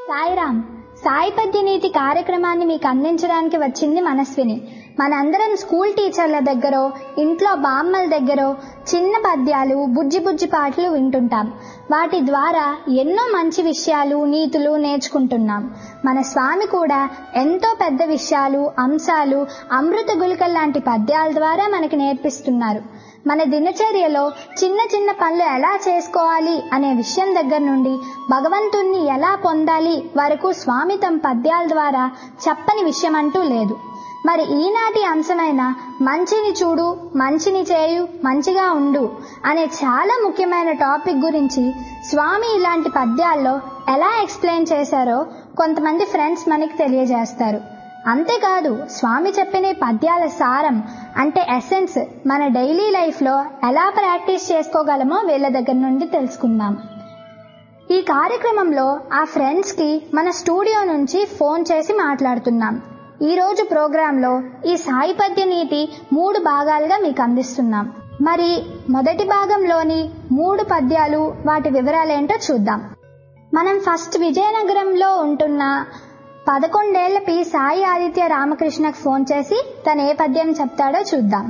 సాయిరామ్. సాయి పద్యనీతి కార్యక్రమాన్ని మీకు అందించడానికి వచ్చింది మనస్విని. మనందరం స్కూల్ టీచర్ల దగ్గరో ఇంట్లో బామ్మల దగ్గరో చిన్న పద్యాలు బుజ్జి బుజ్జి పాటలు వింటుంటాం. వాటి ద్వారా ఎన్నో మంచి విషయాలు నీతులు నేర్చుకుంటున్నాం. మన స్వామి కూడా ఎంతో పెద్ద విషయాలు అంశాలు అమృత గుళికల లాంటి పద్యాల ద్వారా మనకి నేర్పిస్తున్నారు. మన దినచర్యలో చిన్న చిన్న పనులు ఎలా చేసుకోవాలి అనే విషయం దగ్గర నుండి భగవంతుణ్ణి ఎలా పొందాలి వరకు స్వామి తమ పద్యాల ద్వారా చెప్పని విషయం అంటూ లేదు. మరి ఈనాటి అంశమైన మంచిని చూడు మంచిని చేయు మంచిగా ఉండు అనే చాలా ముఖ్యమైన టాపిక్ గురించి స్వామి ఇలాంటి పద్యాల్లో ఎలా ఎక్స్ప్లెయిన్ చేశారో కొంతమంది ఫ్రెండ్స్ మనకి తెలియజేస్తారు. అంతేకాదు స్వామి చెప్పిన పద్యాల సారం అంటే ఎసెన్స్ మన డైలీ లైఫ్లో ఎలా ప్రాక్టీస్ చేసుకోగలమో వీళ్ళ దగ్గర నుండి తెలుసుకుందాం. ఈ కార్యక్రమంలో ఆ ఫ్రెండ్స్కి మన స్టూడియో నుంచి ఫోన్ చేసి మాట్లాడుతున్నాం. ఈరోజు ప్రోగ్రాంలో ఈ సాయి పద్య నీతి 3 భాగాలుగా మీకు అందిస్తున్నాం. మరి మొదటి భాగంలోని 3 పద్యాలు వాటి వివరాలేంటో చూద్దాం. మనం ఫస్ట్ విజయనగరంలో ఉంటున్న 11 ఏళ్ల పి సాయి ఆదిత్య రామకృష్ణకు ఫోన్ చేసి తను ఏ పద్యం చెప్తాడో చూద్దాం.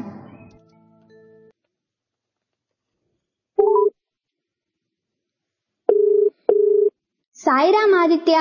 సాయిరామ్ ఆదిత్య.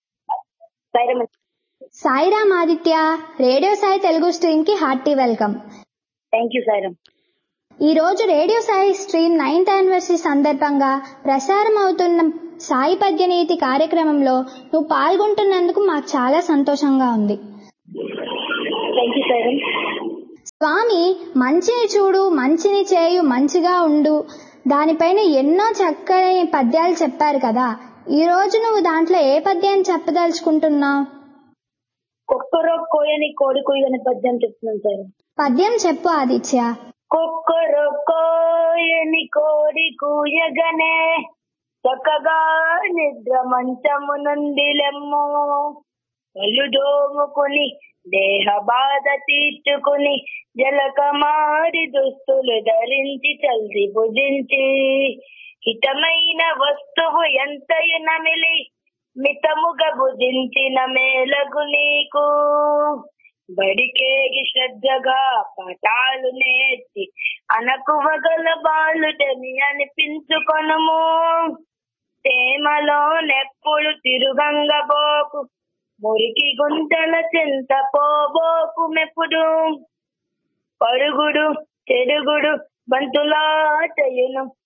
సాయిరామ్ ఆదిత్య, రేడియో సాయి తెలుగు స్ట్రీమ్ కి hearty welcome. Thank you Sairam. ఈ రోజు radio Sai stream 9th anniversary సందర్భంగా ప్రసారం అవుతున్న సాయి పద్యనీతి కార్యక్రమంలో నువ్వు పాల్గొంటున్నందుకు మాకు చాలా సంతోషంగా ఉంది. Thank you Sairam. స్వామి మంచిని చూడు మంచిని చేయు మంచిగా ఉండు దానిపైన ఎన్నో చక్కని పద్యాలు చెప్పారు కదా. ఈ రోజు నువ్వు దాంట్లో ఏ పద్యాన్ని చెప్పదలుచుకుంటున్నావు? కుక్కరో కోయని కోడి కుయ్యని పద్యం చెప్తున్నాను సార్. పద్యం చెప్పు ఆదిత్య. కుక్కరో కోయని కోడి కూయగనే చక్కగా నిద్ర మంచము నుండి లెమ్ము, కళ్ళు దోముకుని దేహ బాధ తీర్చుకుని జలకమారి దుస్తులు ధరించి చల్ది భుజించి హితమైన వస్తువు ఎంతయు నమిలి మితముగా భుజించిన మేలగు నీకు, బడికేగి శ్రద్ధగా పాఠాలు నేర్చి అనకువగల బాలుడని అనిపించుకొనుము. తేమలో నెప్పుడు తిరుగంగబోకు మురికి గుంటల చింత పోబోకు మెప్పుడు, పరుగుడు చెడుగుడు బంతులాటయును